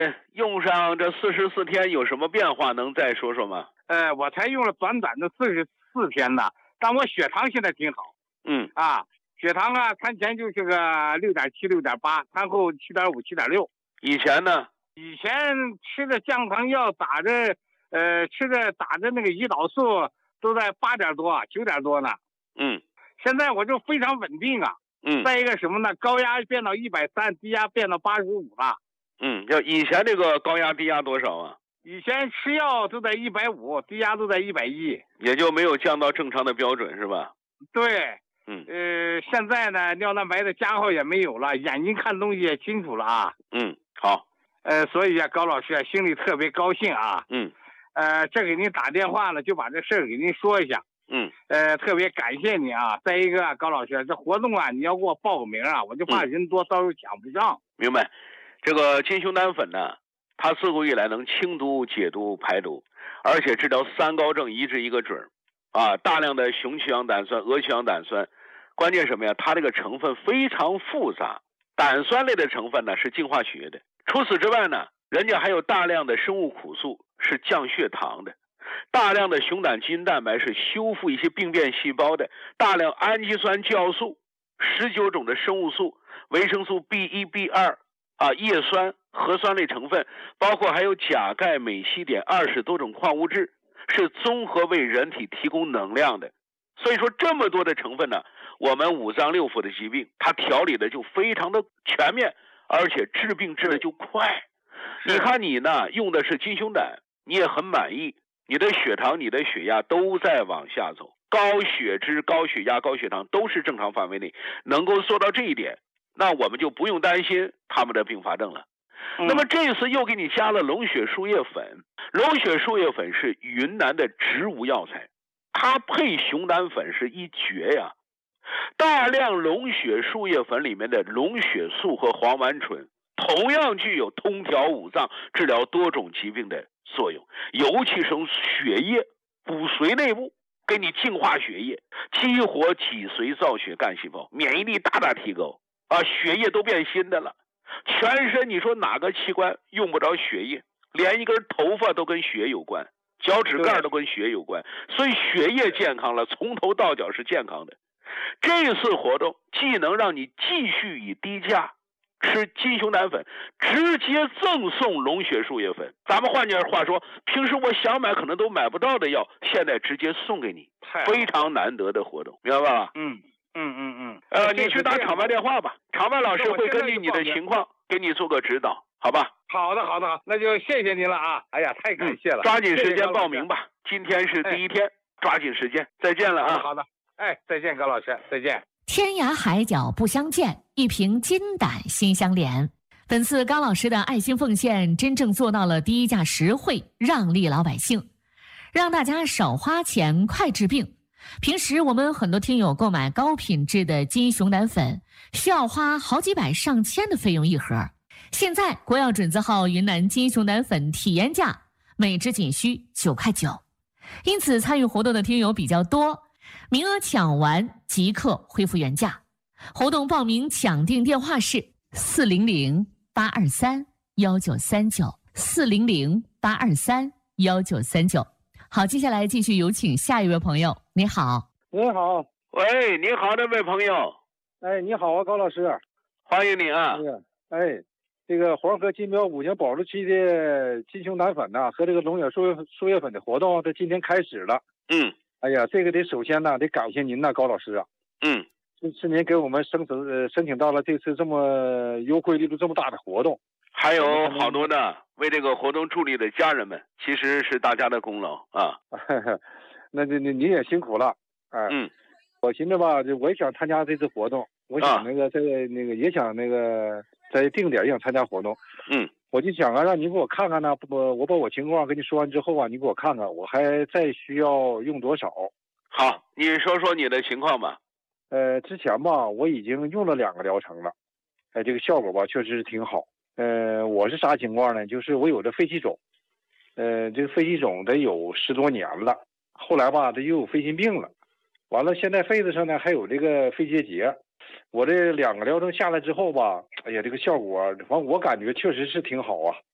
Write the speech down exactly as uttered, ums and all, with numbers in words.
用上这四十四天有什么变化？能再说说吗？ 呃，我才用了短短的四十四天呢，但我血糖现在挺好。 嗯啊，血糖啊，餐前就是个六点七、六点八，餐后七点五、七点六。 以前呢？ 以前吃的降糖药，打着呃吃的打着那个胰岛素都在八点多、九点多呢。 嗯， 现在我就非常稳定啊。 嗯。 再一个什么呢？高压变到一百三，低压变到八十五了。 嗯，要以前这个高压低压多少啊？ 以前吃药都在一百五，低压都在一百一， 也就没有降到正常的标准，是吧？ 对。 嗯。 呃，现在呢，尿蛋白的加号也没有了，眼睛看东西也清楚了啊。 嗯，好。 呃，所以啊，高老师啊，心里特别高兴啊。 嗯。 呃，这给您打电话呢，就把这事儿给您说一下。 嗯。 呃，特别感谢你啊。再一个啊，高老师，这活动啊，你要给我报个名啊，我就怕人多，到时候抢不上。 明白。这个金熊胆粉呢，它自古以来能清毒、解毒、排毒，而且治疗三高症一治一个准儿。啊，大量的雄曲氧胆酸、鹅曲氧胆酸，关键什么呀？它这个成分非常复杂。胆酸类的成分呢是净化血液的，除此之外呢，人家还有大量的生物苦素是降血糖的，大量的熊胆基因蛋白是修复一些病变细胞的，大量氨基酸酵素，十九种的生物素、维生素 B 一、B 二 啊，叶酸、核酸类成分，包括还有钾、钙、镁、硒、碘二十多种矿物质，是综合为人体提供能量的。所以说这么多的成分呢，我们五脏六腑的疾病它调理的就非常的全面，而且治病治的就快。你看你呢用的是金熊胆，你也很满意，你的血糖你的血压都在往下走，高血脂、高血压、高血糖都是正常范围内，能够做到这一点，那我们就不用担心他们的并发症了。嗯、那么这次又给你加了龙血树叶粉，龙血树叶粉是云南的植物药材，它配熊胆粉是一绝呀。大量龙血树叶粉里面的龙血素和黄烷醇同样具有通调五脏、治疗多种疾病的作用，尤其是血液骨髓内部，给你净化血液，激活脊髓造血干细胞，免疫力大大提高啊，血液都变新的了。全身你说哪个器官用不着血液？连一根头发都跟血有关，脚趾盖都跟血有关，所以血液健康了，从头到脚是健康的。这次活动既能让你继续以低价吃金熊胆粉，直接赠送龙血树叶粉。咱们换句话说，平时我想买可能都买不到的药，现在直接送给你，非常难得的活动，明白吧？ 嗯嗯嗯嗯。 呃，你去打厂办电话吧，厂办老师会根据你的情况给你做个指导，好吧？ 好的好的，那就谢谢您了啊！哎呀，太感谢了。 嗯、抓紧时间报名吧，今天是第一天，哎、抓紧时间。再见了啊！ 好的。哎，再见，高老师，再见。 天涯海角不相见，一瓶金胆心相连。本次高老师的爱心奉献，真正做到了低价实惠，让利老百姓，让大家少花钱，快治病。平时我们很多听友购买高品质的金熊胆粉，需要花好几百上千的费用一盒。现在国药准字号云南金熊胆粉体验价，每支仅需九块九，因此参与活动的听友比较多。名额抢完即刻恢复原价。活动报名抢订电话是四零零八二三幺九三九四零零八二三幺九三九。好，接下来继续有请下一位朋友。你好。 你好。 喂，你好，这位朋友。 哎，你好啊，高老师。 欢迎你啊。 哎，这个黄河金标五行保质期的金熊胆粉呐、啊，和这个龙血树叶树叶粉的活动，这今天开始了。 嗯。 哎呀，这个得首先呢，得感谢您呐，高老师啊。 嗯， 是是您给我们申请呃申请到了这次这么优惠力度这么大的活动， 还有好多的为这个活动助力的家人们，其实是大家的功劳啊。 那那那您也辛苦了，哎。 嗯。 我寻思吧，就我也想参加这次活动，我想那个在、啊、那个也想那个在定点也想参加活动。 嗯。 我就想啊，让您给我看看呢，不，我把我情况跟你说完之后啊，你给我看看，我还再需要用多少？ 好，你说说你的情况吧。 呃，之前吧，我已经用了两个疗程了，哎，这个效果吧，确实是挺好。呃，我是啥情况呢？就是我有这肺气肿，呃，这个肺气肿得有十多年了，后来吧，这又有肺心病了，完了，现在肺子上呢还有这个肺结节。我这两个疗程下来之后吧，哎呀，这个效果，反正我感觉确实是挺好啊。